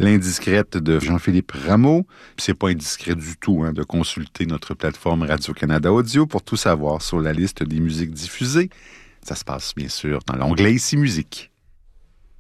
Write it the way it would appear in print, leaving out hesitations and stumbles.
L'indiscrète de Jean-Philippe Rameau. Puis c'est pas indiscret du tout de consulter notre plateforme Radio-Canada Audio pour tout savoir sur la liste des musiques diffusées. Ça se passe bien sûr dans l'onglet Ici Musique.